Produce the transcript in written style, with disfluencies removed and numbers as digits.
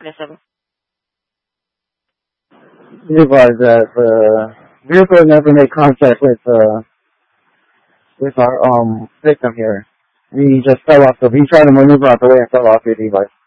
listen. Advise that the vehicle never made contact with our victim here. He just fell off he tried to maneuver out the way and fell off his device.